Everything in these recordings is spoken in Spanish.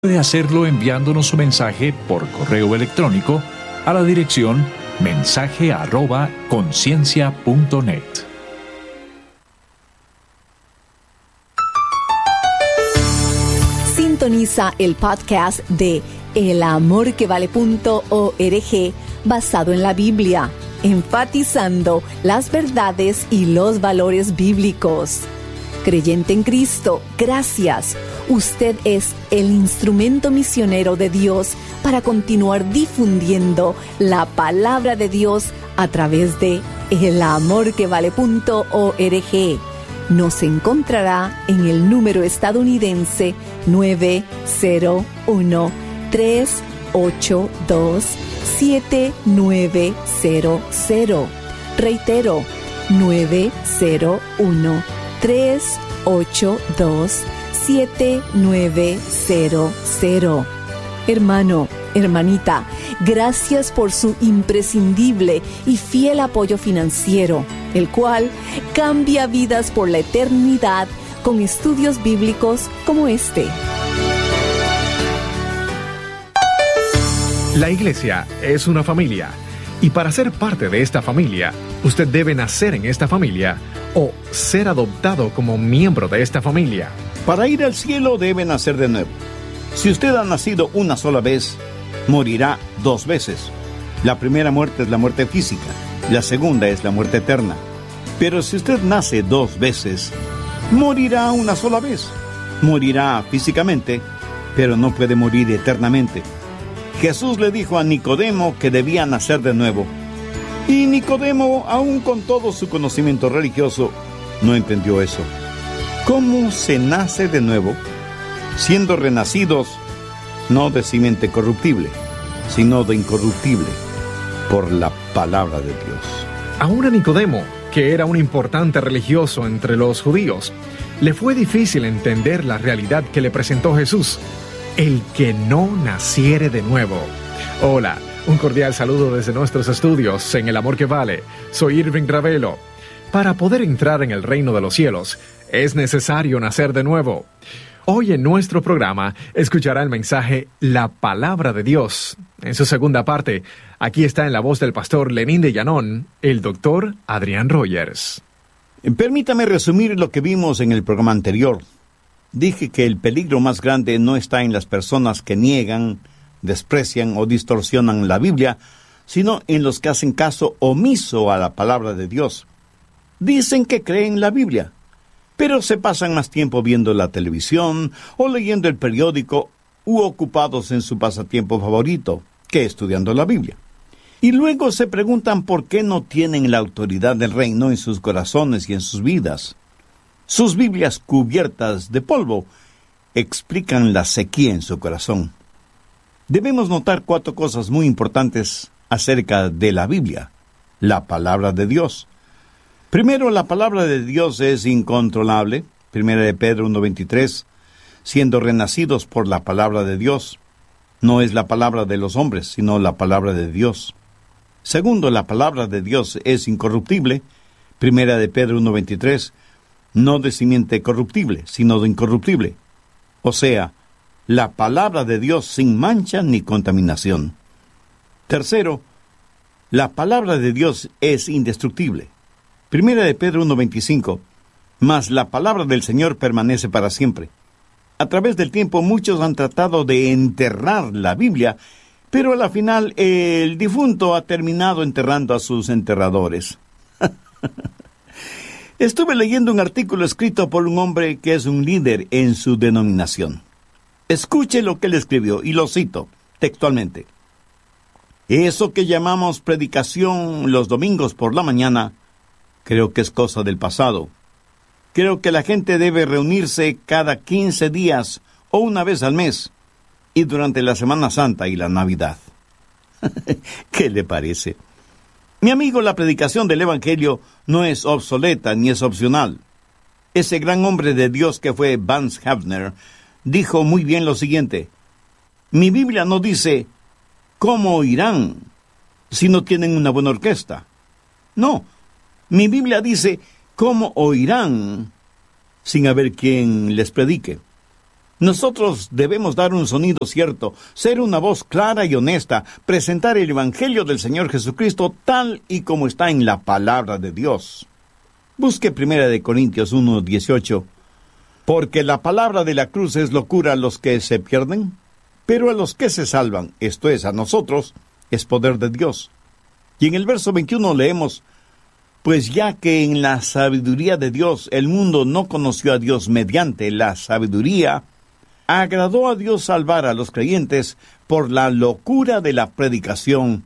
Puede hacerlo enviándonos su mensaje por correo electrónico a la dirección mensaje@conciencia.net. Sintoniza el podcast de elamorquevale.org basado en la Biblia, enfatizando las verdades y los valores bíblicos. Creyente en Cristo, gracias. Usted es el instrumento misionero de Dios para continuar difundiendo la palabra de Dios a través de elamorquevale.org. Nos encontrará en el número estadounidense 901-382-7900. Reitero, 901-382-7900. Hermano, hermanita, gracias por su imprescindible y fiel apoyo financiero, el cual cambia vidas por la eternidad con estudios bíblicos como este. La iglesia es una familia, y para ser parte de esta familia, usted debe nacer en esta familia o ser adoptado como miembro de esta familia. Para ir al cielo debe nacer de nuevo. Si usted ha nacido una sola vez, morirá 2 veces. La primera muerte es la muerte física, la segunda es la muerte eterna. Pero si usted nace 2 veces, morirá una sola vez. Morirá físicamente, pero no puede morir eternamente. Jesús le dijo a Nicodemo que debía nacer de nuevo. Y Nicodemo, aun con todo su conocimiento religioso, no entendió eso. ¿Cómo se nace de nuevo? Siendo renacidos, no de simiente corruptible, sino de incorruptible, por la palabra de Dios. Aún a Nicodemo, que era un importante religioso entre los judíos, le fue difícil entender la realidad que le presentó Jesús: el que no naciere de nuevo. Hola, un cordial saludo desde nuestros estudios en El Amor que Vale. Soy Irving Ravelo. Para poder entrar en el reino de los cielos, es necesario nacer de nuevo. Hoy en nuestro programa escuchará el mensaje La Palabra de Dios. En su segunda parte, aquí está en la voz del pastor Lenín de Llanón, el doctor Adrián Rogers. Permítame resumir lo que vimos en el programa anterior. Dije que el peligro más grande no está en las personas que niegan, desprecian o distorsionan la Biblia, sino en los que hacen caso omiso a la palabra de Dios. Dicen que creen la Biblia, pero se pasan más tiempo viendo la televisión o leyendo el periódico u ocupados en su pasatiempo favorito que estudiando la Biblia. Y luego se preguntan por qué no tienen la autoridad del reino en sus corazones y en sus vidas. Sus Biblias cubiertas de polvo explican la sequía en su corazón. Debemos notar 4 cosas muy importantes acerca de la Biblia, la palabra de Dios. Primero, la palabra de Dios es incontrolable. 1 de Pedro 1:23, siendo renacidos por la palabra de Dios. No es la palabra de los hombres, sino la palabra de Dios. Segundo, la palabra de Dios es incorruptible. 1 de Pedro 1:23, no de simiente corruptible, sino de incorruptible. O sea, la palabra de Dios sin mancha ni contaminación. Tercero, la palabra de Dios es indestructible. 1 de Pedro 1:25, mas la palabra del Señor permanece para siempre. A través del tiempo muchos han tratado de enterrar la Biblia, pero a la final el difunto ha terminado enterrando a sus enterradores. Estuve leyendo un artículo escrito por un hombre que es un líder en su denominación. Escuche lo que él escribió, y lo cito textualmente. Eso que llamamos predicación los domingos por la mañana, creo que es cosa del pasado. Creo que la gente debe reunirse cada 15 días o una vez al mes, y durante la Semana Santa y la Navidad. ¿Qué le parece? Mi amigo, la predicación del Evangelio no es obsoleta ni es opcional. Ese gran hombre de Dios que fue Vance Havner dijo muy bien lo siguiente: mi Biblia no dice ¿cómo oirán si no tienen una buena orquesta? No, mi Biblia dice ¿cómo oirán sin haber quien les predique? Nosotros debemos dar un sonido cierto, ser una voz clara y honesta, presentar el Evangelio del Señor Jesucristo tal y como está en la palabra de Dios. Busque 1 Corintios 1:18. Porque la palabra de la cruz es locura a los que se pierden, pero a los que se salvan, esto es, a nosotros, es poder de Dios. Y en el verso 21 leemos: pues ya que en la sabiduría de Dios el mundo no conoció a Dios mediante la sabiduría, agradó a Dios salvar a los creyentes por la locura de la predicación.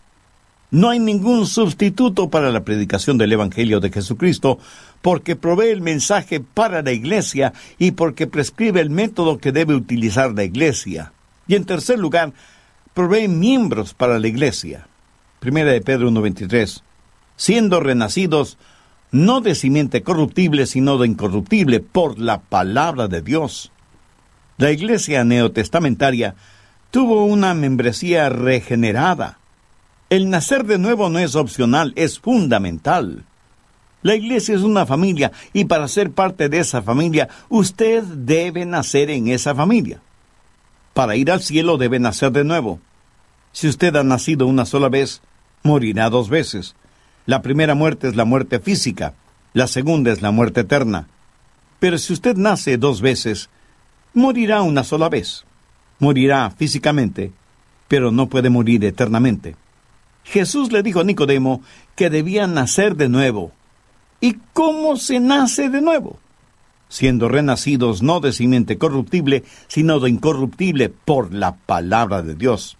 No hay ningún sustituto para la predicación del Evangelio de Jesucristo, porque provee el mensaje para la iglesia y porque prescribe el método que debe utilizar la iglesia. Y en tercer lugar, provee miembros para la iglesia. 1 Pedro 1:23. Siendo renacidos, no de simiente corruptible, sino de incorruptible, por la palabra de Dios. La iglesia neotestamentaria tuvo una membresía regenerada. El nacer de nuevo no es opcional, es fundamental. La iglesia es una familia, y para ser parte de esa familia, usted debe nacer en esa familia. Para ir al cielo debe nacer de nuevo. Si usted ha nacido una sola vez, morirá 2 veces. La primera muerte es la muerte física, la segunda es la muerte eterna. Pero si usted nace 2 veces, morirá una sola vez. Morirá físicamente, pero no puede morir eternamente. Jesús le dijo a Nicodemo que debía nacer de nuevo. ¿Y cómo se nace de nuevo? Siendo renacidos no de simiente corruptible, sino de incorruptible por la palabra de Dios.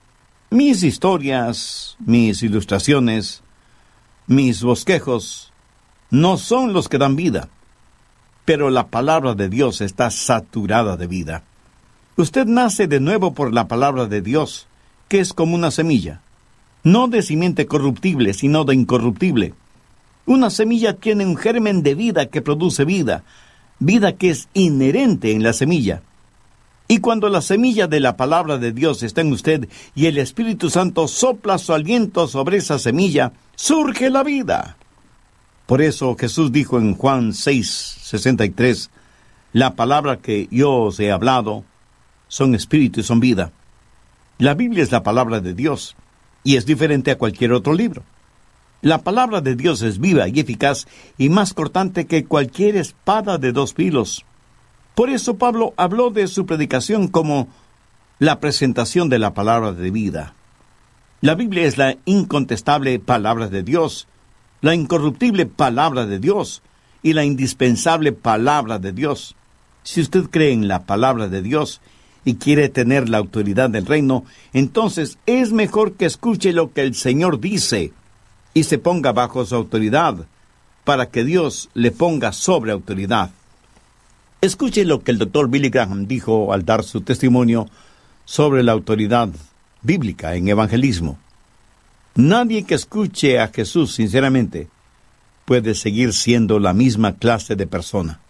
Mis historias, mis ilustraciones, mis bosquejos, no son los que dan vida, pero la palabra de Dios está saturada de vida. Usted nace de nuevo por la palabra de Dios, que es como una semilla, no de simiente corruptible, sino de incorruptible. Una semilla tiene un germen de vida que produce vida, vida que es inherente en la semilla. Y cuando la semilla de la palabra de Dios está en usted y el Espíritu Santo sopla su aliento sobre esa semilla, surge la vida. Por eso Jesús dijo en Juan 6:63, la palabra que yo os he hablado son espíritu y son vida. La Biblia es la palabra de Dios y es diferente a cualquier otro libro. La palabra de Dios es viva y eficaz y más cortante que cualquier espada de 2 filos. Por eso Pablo habló de su predicación como la presentación de la palabra de vida. La Biblia es la incontestable palabra de Dios, la incorruptible palabra de Dios y la indispensable palabra de Dios. Si usted cree en la palabra de Dios y quiere tener la autoridad del reino, entonces es mejor que escuche lo que el Señor dice y se ponga bajo su autoridad, para que Dios le ponga sobre autoridad. Escuche lo que el Dr. Billy Graham dijo al dar su testimonio sobre la autoridad bíblica en evangelismo. Nadie que escuche a Jesús sinceramente puede seguir siendo la misma clase de persona.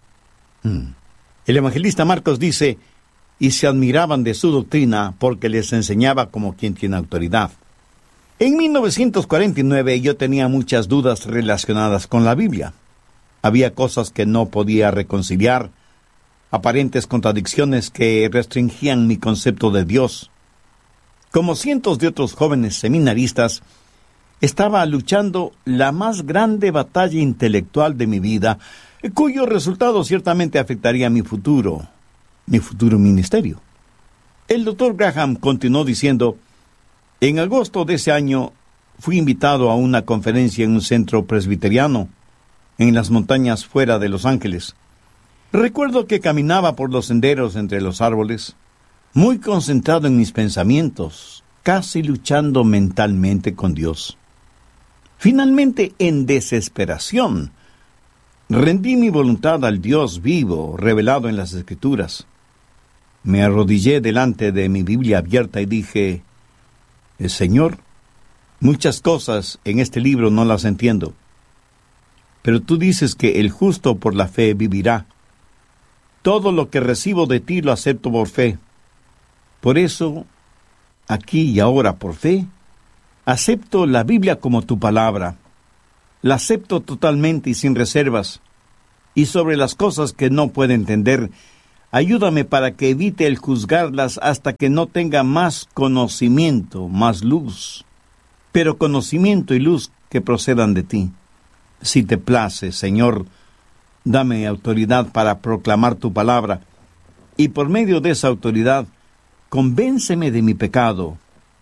El evangelista Marcos dice, y se admiraban de su doctrina porque les enseñaba como quien tiene autoridad. En 1949 yo tenía muchas dudas relacionadas con la Biblia. Había cosas que no podía reconciliar, aparentes contradicciones que restringían mi concepto de Dios. Como cientos de otros jóvenes seminaristas, estaba luchando la más grande batalla intelectual de mi vida, cuyo resultado ciertamente afectaría mi futuro ministerio. El Dr. Graham continuó diciendo, en agosto de ese año fui invitado a una conferencia en un centro presbiteriano, en las montañas fuera de Los Ángeles. Recuerdo que caminaba por los senderos entre los árboles, muy concentrado en mis pensamientos, casi luchando mentalmente con Dios. Finalmente, en desesperación, rendí mi voluntad al Dios vivo, revelado en las Escrituras. Me arrodillé delante de mi Biblia abierta y dije, Señor, muchas cosas en este libro no las entiendo, pero tú dices que el justo por la fe vivirá. Todo lo que recibo de ti lo acepto por fe. Por eso, aquí y ahora por fe, acepto la Biblia como tu palabra. La acepto totalmente y sin reservas. Y sobre las cosas que no puedo entender, Ayúdame para que evite el juzgarlas hasta que no tenga más conocimiento, más luz. Pero conocimiento y luz que procedan de ti. Si te place, Señor, dame autoridad para proclamar tu palabra, y por medio de esa autoridad, convénceme de mi pecado,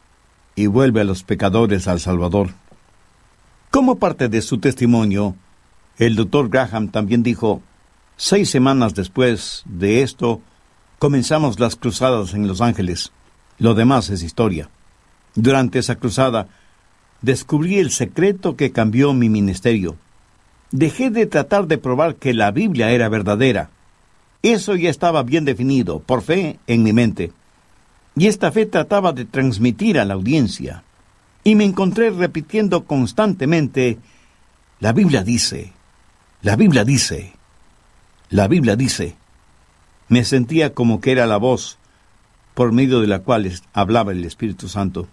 y vuelve a los pecadores al Salvador. Como parte de su testimonio, el Dr. Graham también dijo: 6 semanas después de esto, comenzamos las cruzadas en Los Ángeles. Lo demás es historia. Durante esa cruzada, descubrí el secreto que cambió mi ministerio. Dejé de tratar de probar que la Biblia era verdadera. Eso ya estaba bien definido, por fe, en mi mente. Y esta fe trataba de transmitir a la audiencia. Y me encontré repitiendo constantemente: la Biblia dice, la Biblia dice, la Biblia dice. Me sentía como que era la voz por medio de la cual hablaba el Espíritu Santo.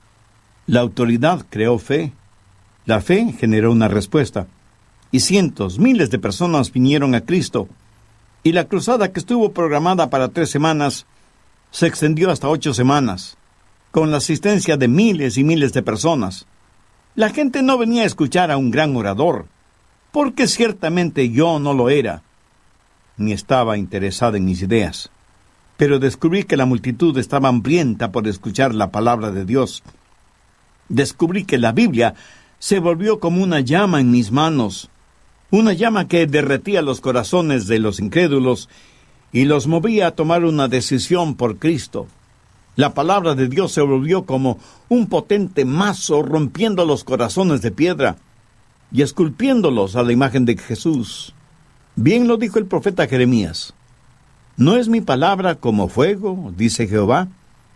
La autoridad creó fe. La fe generó una respuesta. Y cientos, miles de personas vinieron a Cristo. Y la cruzada, que estuvo programada para 3 semanas, se extendió hasta 8 semanas, con la asistencia de miles y miles de personas. La gente no venía a escuchar a un gran orador, porque ciertamente yo no lo era, ni estaba interesada en mis ideas. Pero descubrí que la multitud estaba hambrienta por escuchar la palabra de Dios. Descubrí que la Biblia se volvió como una llama en mis manos, una llama que derretía los corazones de los incrédulos y los movía a tomar una decisión por Cristo. La palabra de Dios se volvió como un potente mazo, rompiendo los corazones de piedra y esculpiéndolos a la imagen de Jesús. Bien lo dijo el profeta Jeremías: ¿no es mi palabra como fuego, dice Jehová,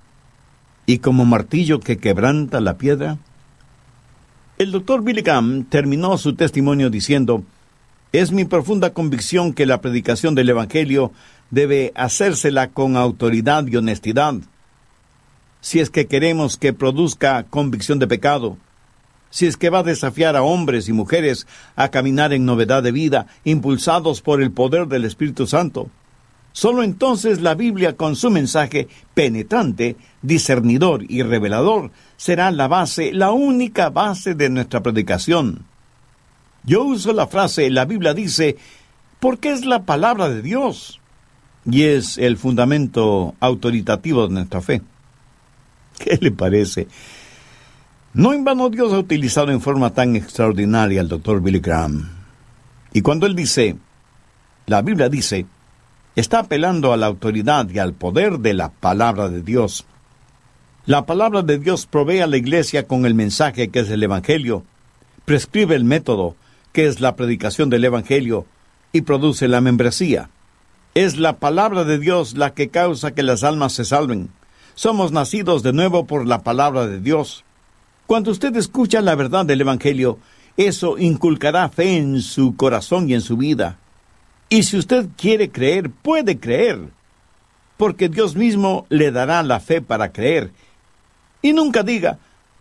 y como martillo que quebranta la piedra? El Dr. Billy Graham terminó su testimonio diciendo: es mi profunda convicción que la predicación del Evangelio debe hacérsela con autoridad y honestidad. Si es que queremos que produzca convicción de pecado, si es que va a desafiar a hombres y mujeres a caminar en novedad de vida, impulsados por el poder del Espíritu Santo, solo entonces la Biblia, con su mensaje penetrante, discernidor y revelador, será la base, la única base de nuestra predicación. Yo uso la frase «la Biblia dice» porque es la palabra de Dios y es el fundamento autoritativo de nuestra fe. ¿Qué le parece? No en vano Dios ha utilizado en forma tan extraordinaria al Dr. Billy Graham. Y cuando él dice «la Biblia dice», está apelando a la autoridad y al poder de la palabra de Dios. La palabra de Dios provee a la iglesia con el mensaje que es el Evangelio, prescribe el método, que es la predicación del Evangelio, y produce la membresía. Es la palabra de Dios la que causa que las almas se salven. Somos nacidos de nuevo por la palabra de Dios. Cuando usted escucha la verdad del Evangelio, eso inculcará fe en su corazón y en su vida. Y si usted quiere creer, puede creer, porque Dios mismo le dará la fe para creer. Y nunca diga: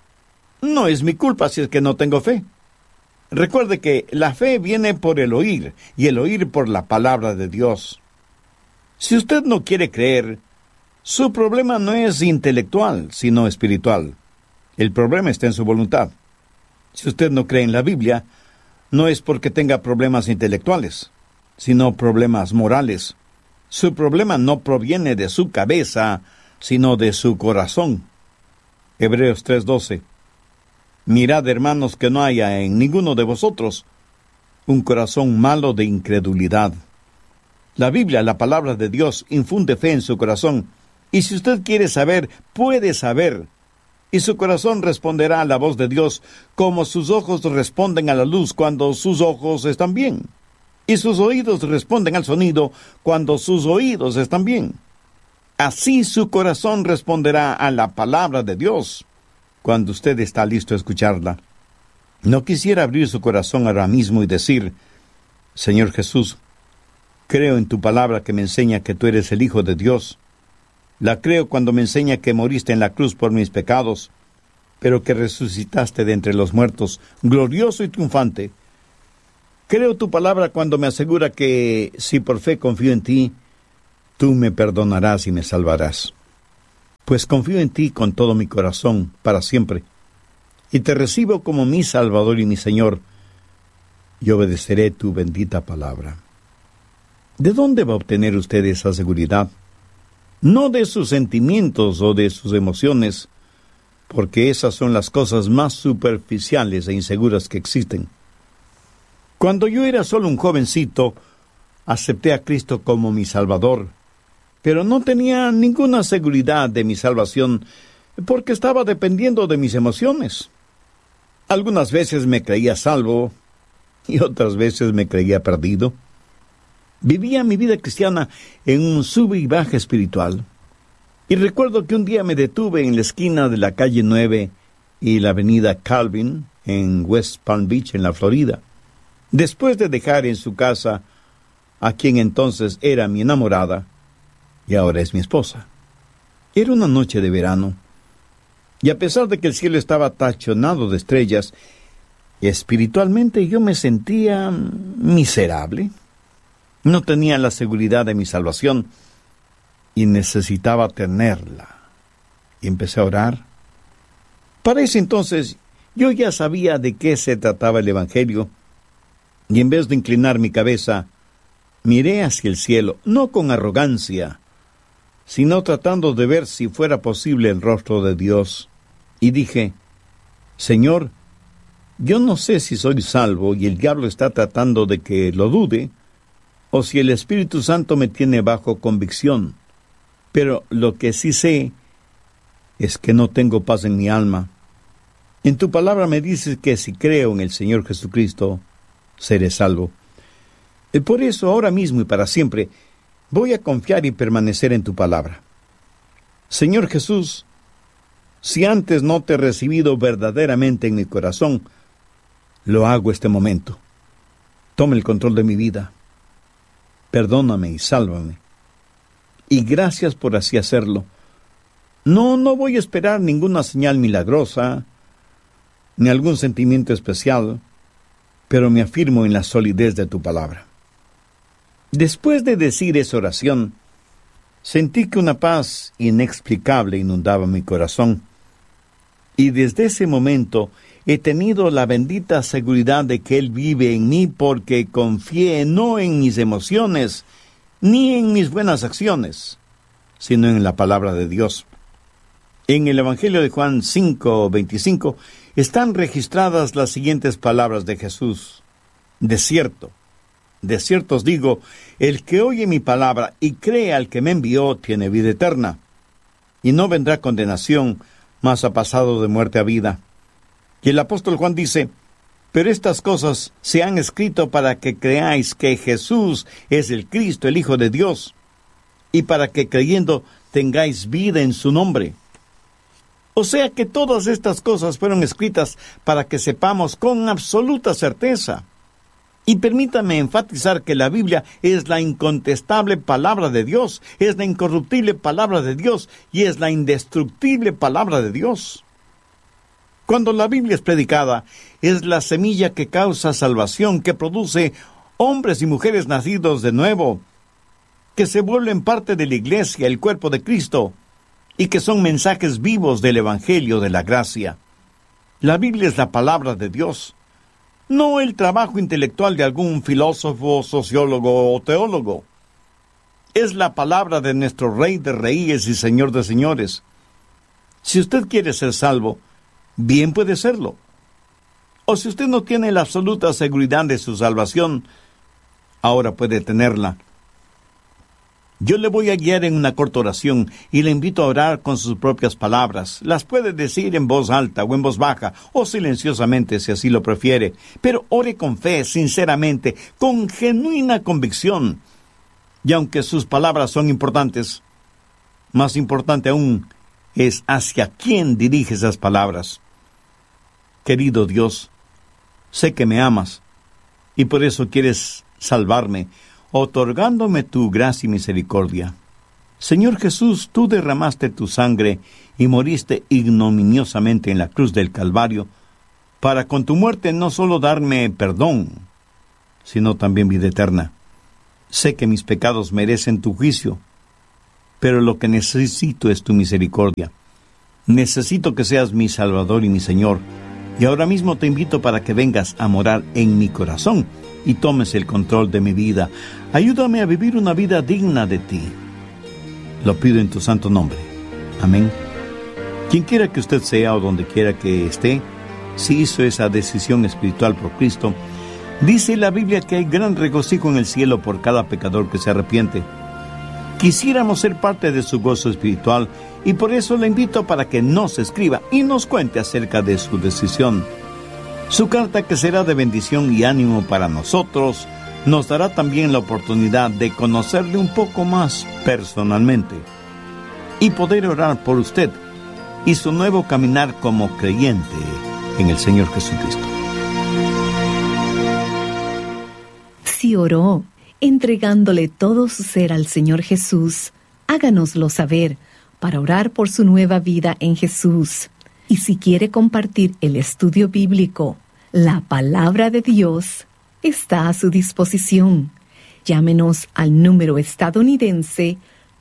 no es mi culpa si es que no tengo fe. Recuerde que la fe viene por el oír, y el oír por la palabra de Dios. Si usted no quiere creer, su problema no es intelectual, sino espiritual. El problema está en su voluntad. Si usted no cree en la Biblia, no es porque tenga problemas intelectuales, sino problemas morales. Su problema no proviene de su cabeza, sino de su corazón. Hebreos 3:12. Mirad, hermanos, que no haya en ninguno de vosotros un corazón malo de incredulidad. La Biblia, la palabra de Dios, infunde fe en su corazón. Y si usted quiere saber, puede saber. Y su corazón responderá a la voz de Dios, como sus ojos responden a la luz cuando sus ojos están bien. Y sus oídos responden al sonido cuando sus oídos están bien. Así su corazón responderá a la palabra de Dios cuando usted está listo a escucharla. No quisiera abrir su corazón ahora mismo y decir: Señor Jesús, creo en tu palabra que me enseña que tú eres el Hijo de Dios. La creo cuando me enseña que moriste en la cruz por mis pecados, pero que resucitaste de entre los muertos, glorioso y triunfante. Creo tu palabra cuando me asegura que, si por fe confío en ti, tú me perdonarás y me salvarás. Pues confío en ti con todo mi corazón, para siempre, y te recibo como mi Salvador y mi Señor, y obedeceré tu bendita palabra. ¿De dónde va a obtener usted esa seguridad? No de sus sentimientos o de sus emociones, porque esas son las cosas más superficiales e inseguras que existen. Cuando yo era solo un jovencito, acepté a Cristo como mi Salvador, pero no tenía ninguna seguridad de mi salvación, porque estaba dependiendo de mis emociones. Algunas veces me creía salvo, y otras veces me creía perdido. Vivía mi vida cristiana en un sube y baja espiritual. Y recuerdo que un día me detuve en la esquina de la calle 9 y la avenida Calvin, en West Palm Beach, en la Florida, después de dejar en su casa a quien entonces era mi enamorada y ahora es mi esposa. Era una noche de verano, y a pesar de que el cielo estaba tachonado de estrellas, espiritualmente yo me sentía miserable. No tenía la seguridad de mi salvación y necesitaba tenerla. Y empecé a orar. Para ese entonces yo ya sabía de qué se trataba el Evangelio, y en vez de inclinar mi cabeza, miré hacia el cielo, no con arrogancia, sino tratando de ver si fuera posible el rostro de Dios. Y dije: Señor, yo no sé si soy salvo y el diablo está tratando de que lo dude, o si el Espíritu Santo me tiene bajo convicción. Pero lo que sí sé es que no tengo paz en mi alma. En tu palabra me dices que si creo en el Señor Jesucristo, seré salvo. Por eso, ahora mismo y para siempre, voy a confiar y permanecer en tu palabra. Señor Jesús, si antes no te he recibido verdaderamente en mi corazón, lo hago este momento. Toma el control de mi vida. Perdóname y sálvame. Y gracias por así hacerlo. No voy a esperar ninguna señal milagrosa, ni algún sentimiento especial, pero me afirmo en la solidez de tu palabra. Después de decir esa oración, sentí que una paz inexplicable inundaba mi corazón, y desde ese momento he tenido la bendita seguridad de que Él vive en mí, porque confié no en mis emociones, ni en mis buenas acciones, sino en la palabra de Dios. En el Evangelio de Juan 5:25 están registradas las siguientes palabras de Jesús: de cierto os digo, el que oye mi palabra y cree al que me envió tiene vida eterna, y no vendrá condenación, mas ha pasado de muerte a vida. Y el apóstol Juan dice: pero estas cosas se han escrito para que creáis que Jesús es el Cristo, el Hijo de Dios, y para que creyendo tengáis vida en su nombre. O sea que todas estas cosas fueron escritas para que sepamos con absoluta certeza. Y permítame enfatizar que la Biblia es la incontestable palabra de Dios, es la incorruptible palabra de Dios y es la indestructible palabra de Dios. Cuando la Biblia es predicada, es la semilla que causa salvación, que produce hombres y mujeres nacidos de nuevo, que se vuelven parte de la iglesia, el cuerpo de Cristo, y que son mensajes vivos del Evangelio de la gracia. La Biblia es la palabra de Dios, no el trabajo intelectual de algún filósofo, sociólogo o teólogo. Es la palabra de nuestro Rey de Reyes y Señor de Señores. Si usted quiere ser salvo, bien puede serlo. O si usted no tiene la absoluta seguridad de su salvación, ahora puede tenerla. Yo le voy a guiar en una corta oración y le invito a orar con sus propias palabras. Las puede decir en voz alta o en voz baja o silenciosamente si así lo prefiere. Pero ore con fe, sinceramente, con genuina convicción. Y aunque sus palabras son importantes, más importante aún es hacia quién dirige esas palabras. Querido Dios, sé que me amas y por eso quieres salvarme, otorgándome tu gracia y misericordia. Señor Jesús, tú derramaste tu sangre y moriste ignominiosamente en la cruz del Calvario, para con tu muerte no solo darme perdón, sino también vida eterna. Sé que mis pecados merecen tu juicio, pero lo que necesito es tu misericordia. Necesito que seas mi Salvador y mi Señor, y ahora mismo te invito para que vengas a morar en mi corazón y tomes el control de mi vida. Ayúdame a vivir una vida digna de ti. Lo pido en tu santo nombre. Amén. Quien quiera que usted sea o donde quiera que esté, si hizo esa decisión espiritual por Cristo, dice la Biblia que hay gran regocijo en el cielo por cada pecador que se arrepiente. Quisiéramos ser parte de su gozo espiritual y por eso le invito para que nos escriba y nos cuente acerca de su decisión. Su carta, que será de bendición y ánimo para nosotros, nos dará también la oportunidad de conocerle un poco más personalmente y poder orar por usted y su nuevo caminar como creyente en el Señor Jesucristo. Si oró, entregándole todo su ser al Señor Jesús, háganoslo saber para orar por su nueva vida en Jesús. Y si quiere compartir el estudio bíblico, la palabra de Dios está a su disposición. Llámenos al número estadounidense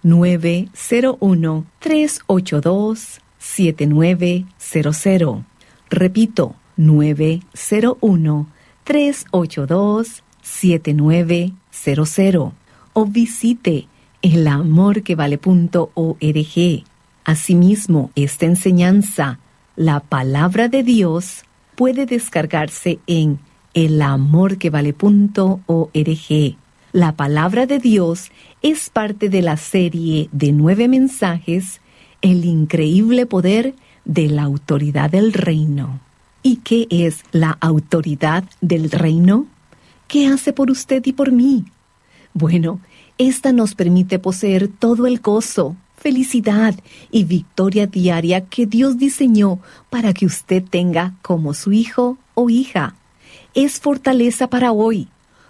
901-382-7900. Repito, 901-382-7900. O visite elamorquevale.org. Asimismo, esta enseñanza, la palabra de Dios, puede descargarse en elamorquevale.org. La palabra de Dios es parte de la serie de 9 mensajes, El increíble poder de la autoridad del reino. ¿Y qué es la autoridad del reino? ¿Qué hace por usted y por mí? Bueno, esta nos permite poseer todo el gozo, felicidad y victoria diaria que Dios diseñó para que usted tenga como su hijo o hija. Es fortaleza para hoy,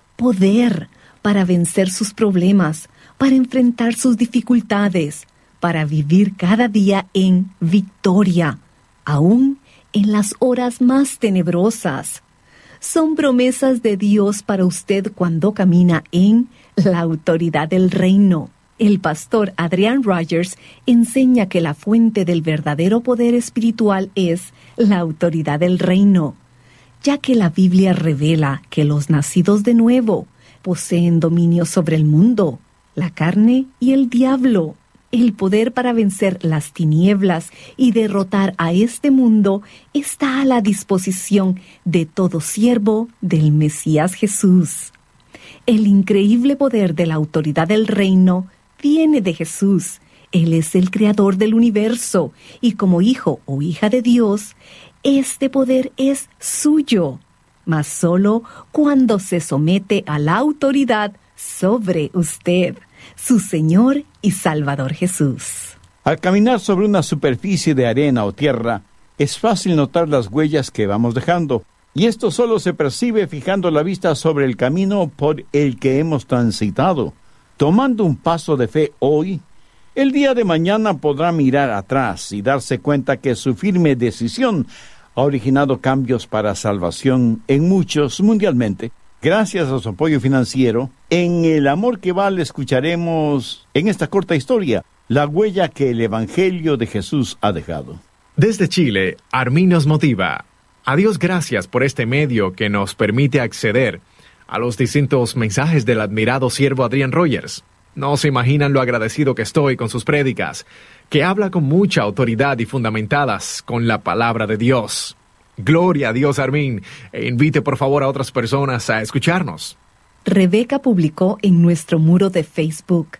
poder para vencer sus problemas, para enfrentar sus dificultades, para vivir cada día en victoria, aún en las horas más tenebrosas. Son promesas de Dios para usted cuando camina en la autoridad del reino. El pastor Adrian Rogers enseña que la fuente del verdadero poder espiritual es la autoridad del reino, ya que la Biblia revela que los nacidos de nuevo poseen dominio sobre el mundo, la carne y el diablo. El poder para vencer las tinieblas y derrotar a este mundo está a la disposición de todo siervo del Mesías Jesús. El increíble poder de la autoridad del reino viene de Jesús. Él es el creador del universo y como hijo o hija de Dios, este poder es suyo, mas solo cuando se somete a la autoridad sobre usted, su Señor y Salvador Jesús. Al caminar sobre una superficie de arena o tierra, es fácil notar las huellas que vamos dejando, y esto solo se percibe fijando la vista sobre el camino por el que hemos transitado. Tomando un paso de fe hoy, el día de mañana podrá mirar atrás y darse cuenta que su firme decisión ha originado cambios para salvación en muchos mundialmente. Gracias a su apoyo financiero, en El Amor que Vale escucharemos en esta corta historia la huella que el Evangelio de Jesús ha dejado. Desde Chile, Armin nos motiva. A Dios gracias por este medio que nos permite acceder a los distintos mensajes del admirado siervo Adrian Rogers. No se imaginan lo agradecido que estoy con sus prédicas, que habla con mucha autoridad y fundamentadas con la palabra de Dios. Gloria a Dios, Armin. Invite por favor a otras personas a escucharnos. Rebeca publicó en nuestro muro de Facebook: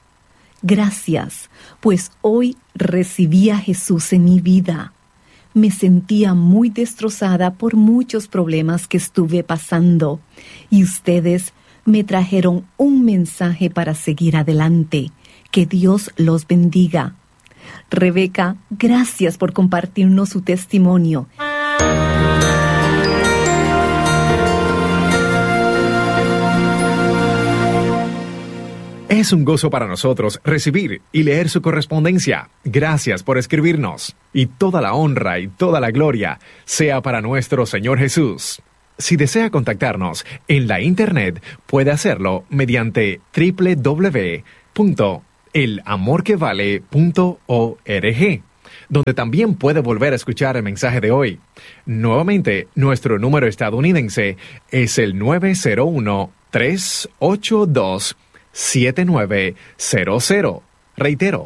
gracias, pues hoy recibí a Jesús en mi vida. Me sentía muy destrozada por muchos problemas que estuve pasando, y ustedes me trajeron un mensaje para seguir adelante. Que Dios los bendiga. Rebeca, gracias por compartirnos su testimonio. Es un gozo para nosotros recibir y leer su correspondencia. Gracias por escribirnos. Y toda la honra y toda la gloria sea para nuestro Señor Jesús. Si desea contactarnos en la internet, puede hacerlo mediante www.elamorequevale.org. elamorquevale.org, donde también puede volver a escuchar el mensaje de hoy. Nuevamente, nuestro número estadounidense es el 901-382-7900. Reitero,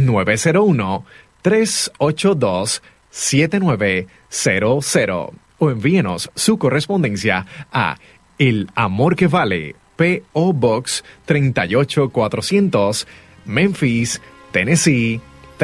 901-382-7900. O envíenos su correspondencia a El Amor que Vale, P.O. Box 38400, Memphis, Tennessee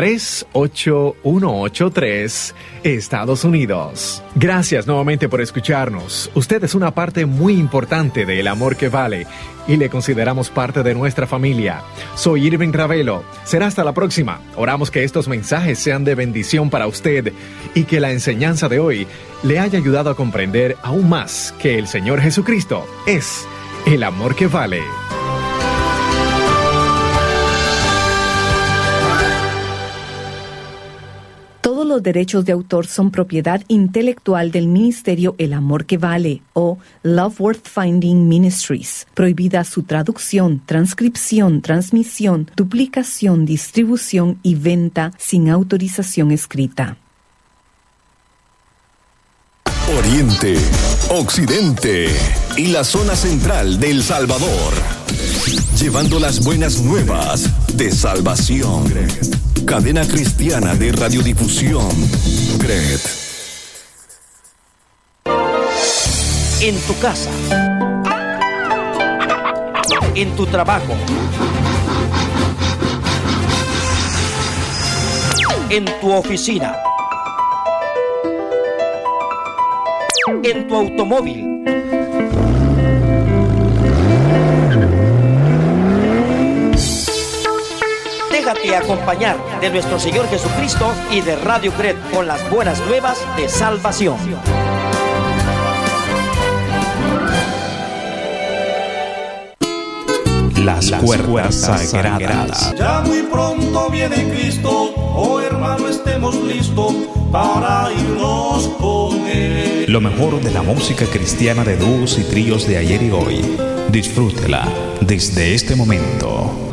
38183, Estados Unidos. Gracias nuevamente por escucharnos. Usted es una parte muy importante de El Amor que Vale y le consideramos parte de nuestra familia. Soy Irving Ravelo. Será hasta la próxima. Oramos que estos mensajes sean de bendición para usted y que la enseñanza de hoy le haya ayudado a comprender aún más que el Señor Jesucristo es el amor que vale. Todos los derechos de autor son propiedad intelectual del Ministerio El Amor que Vale o Love Worth Finding Ministries. Prohibida su traducción, transcripción, transmisión, duplicación, distribución y venta sin autorización escrita. Oriente, Occidente y la zona central de El Salvador. Llevando las buenas nuevas de salvación. Cadena cristiana de radiodifusión. GRED. En tu casa, en tu trabajo, en tu oficina, en tu automóvil, déjate acompañar de nuestro Señor Jesucristo y de Radio GRED con las buenas nuevas de salvación. Las puertas sagradas. Ya muy pronto viene Cristo, oh hermano, estemos listos para irnos con Él. Lo mejor de la música cristiana de dúos y tríos de ayer y hoy. Disfrútela desde este momento.